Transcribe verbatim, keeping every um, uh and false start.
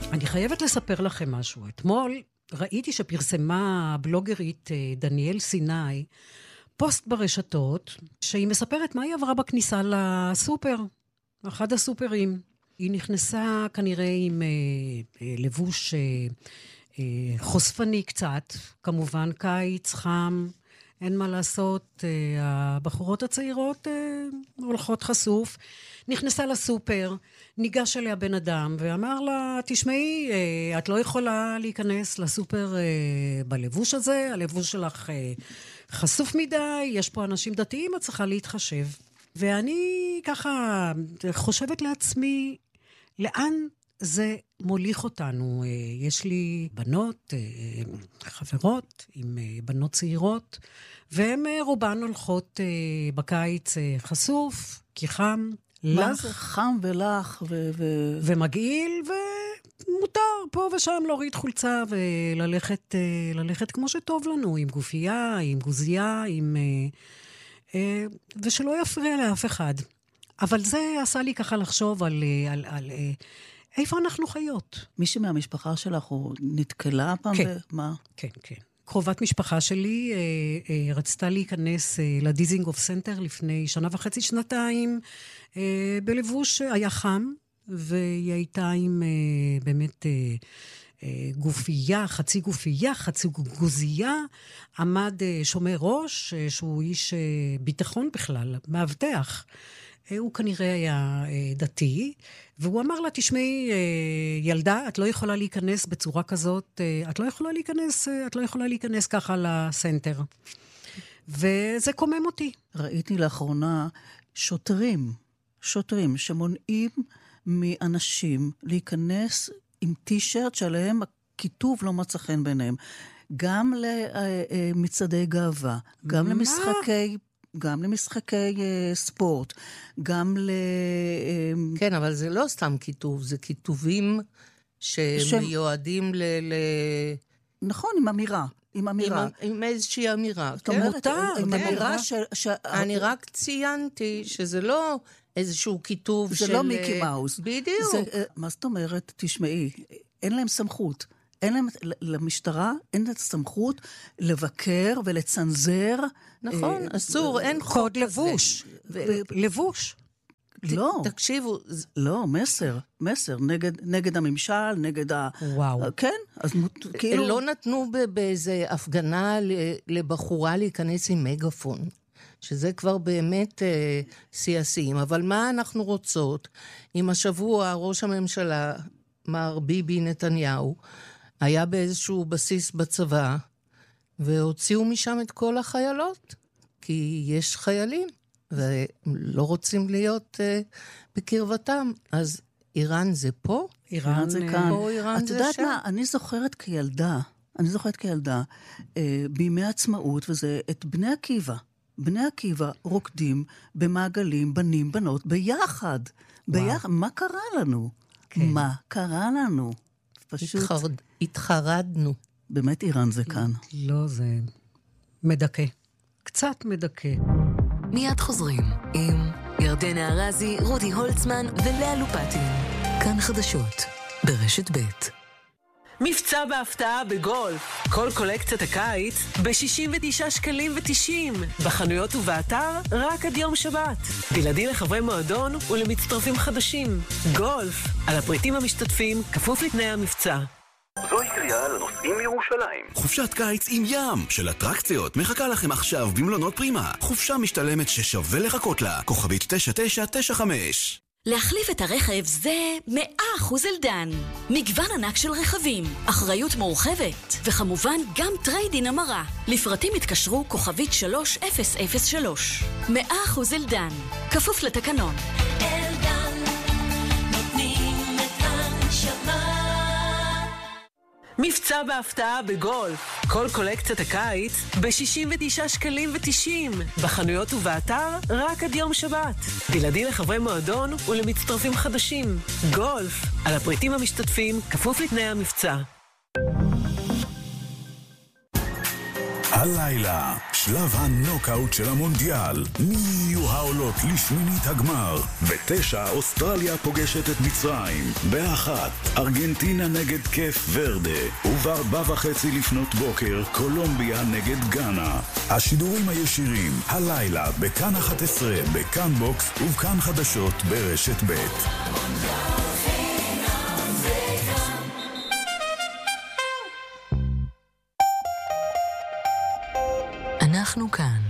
אני חייבת לספר לכם משהו. אתמול ראיתי שפרסמה הבלוגרית דניאל סיני פוסט ברשתות, שהיא מספרת מה היא עברה בכניסה לסופר, אחד הסופרים. היא נכנסה כנראה עם אה, אה, לבוש אה, אה, חושפני קצת, כמובן קיץ, חם, אין מה לעשות, אה, הבחורות הצעירות אה, הולכות חשוף, נכנסה לסופר, ניגש אליה בן אדם ואמר לה, תשמעי, אה, את לא יכולה להיכנס לסופר אה, בלבוש הזה, הלבוש שלך אה, חשוף מדי, יש פה אנשים דתיים, את צריכה להתחשב. ואני ככה חושבת לעצמי, לאן זה מוליך אותנו? יש לי בנות, חברות עם בנות צעירות, והן רובן הולכות בקיץ חשוף, כי חם, מה לך. זה חם ולך ו... ו... ומגעיל, ומותר פה ושם להוריד חולצה וללכת ללכת כמו שטוב לנו, עם גופייה, עם גוזייה, עם... ושלא יפריע לאף אחד. אבל זה עשה לי ככה לחשוב על, על, על, על איפה אנחנו חיות. מישהי מהמשפחה שלך הוא נתקלה פעם? כן, במה? כן, כן. קרובת משפחה שלי אה, אה, רצתה להיכנס אה, לדיזינגוף סנטר לפני שנה וחצי, שנתיים, אה, בלבוש היה חם, והיא הייתה עם אה, באמת... אה, גופייה, חצי גופייה, חצי גוזייה, עמד שומר ראש, שהוא איש ביטחון בכלל, מאבטח. הוא כנראה היה דתי, והוא אמר לה, תשמעי, ילדה, את לא יכולה להיכנס בצורה כזאת, את לא יכולה להיכנס, את לא יכולה להיכנס ככה לסנטר. וזה קומם אותי. ראיתי לאחרונה שוטרים, שוטרים שמונעים מאנשים להיכנס עם טישרט שעליהם הכיתוב לא מצא חן ביניהם. גם למצעדי גאווה, גם מה? למשחקי, גם למשחקי ספורט, גם ל... כן, אבל זה לא סתם כיתוב, זה כיתובים שמיועדים ל... ל... נכון, עם אמירה. עם אמירה. עם, עם איזושהי אמירה. זאת אומרת, מותר, עם כן. אמירה ש... ש... אני רק ציינתי שזה לא איזשהו כיתוב של... זה לא מיקי מאוס. בדיוק. זה, מה זאת אומרת? תשמעי, אין להם סמכות. אין להם, למשטרה אין את הסמכות לבקר ולצנזר. נכון, אסור, אין קוד לבוש. לבוש. לא. תקשיבו. לא, מסר, מסר, נגד, נגד הממשל, נגד ה... וואו. כן, אז כאילו... לא נתנו באיזה הפגנה לבחורה להיכנס עם מגפון. שזה כבר באמת אה, סייסים. אבל מה אנחנו רוצות? אם השבוע ראש הממשלה, מר ביבי נתניהו, היה באיזשהו בסיס בצבא, והוציאו משם את כל החיילות, כי יש חיילים, ולא רוצים להיות אה, בקרבתם. אז איראן זה פה? איראן זה כאן. פה איראן זה שם. את יודעת מה, אני זוכרת כילדה, אני זוכרת כילדה, אה, בימי עצמאות, וזה את בני עקיבא. בני עקיבא רוקדים במעגלים, בנים, בנות, ביחד. ביחד. מה קרה לנו? כן. מה קרה לנו? פשוט... התחרד... התחרדנו. באמת איראן זה כאן. לא, זה מדכא. קצת מדכא. מיד חוזרים עם ירדנה ארזי, רודי הולצמן ולאה לופטין. כאן חדשות ברשת ב'. מבצע בהפתעה בגולף. כל קולקציית הקיץ ב-שישים ותשעה שקלים ותשעים. בחנויות ובאתר רק עד יום שבת. בלעדי לחברי מועדון ולמצטרפים חדשים. גולף. על הפריטים המשתתפים, כפוף לתנאי המבצע. זוהי קריאה לנוסעים מירושלים. חופשת קיץ עם ים של אטרקציות מחכה לכם עכשיו במלונות פרימה. חופשה משתלמת ששווה לחכות לה. כוכבית תשע תשע תשע חמש. להחליף את הרכב זה מאה אחוז אלדן. מגוון ענק של רכבים, אחריות מורחבת, וכמובן גם טריידין המרה. לפרטים התקשרו כוכבית שלוש אפס אפס שלוש. מאה אחוז אלדן. כפוף לתקנון. אלדן, נותנים את הנשמה. מבצע בהפתעה בגולף. כל קולקציית הקיץ ב-שישים ותשעה שקלים ותשעים. בחנויות ובאתר רק עד יום שבת. בלעדי לחברי מועדון ולמצטרפים חדשים. גולף. על הפריטים המשתתפים, כפוף לתנאי המבצע. הלילה, שלב הנוקאוט של המונדיאל. מי יהיו העולות לשמינית הגמר? בתשע, אוסטרליה פוגשת את מצרים. באחת, ארגנטינה נגד קף ורדה. ובארבע וחצי לפנות בוקר, קולומביה נגד גאנה. השידורים הישירים, הלילה, בכאן אחת עשרה, בכאן בוקס ובכאן חדשות ברשת ב'. אנחנו כאן.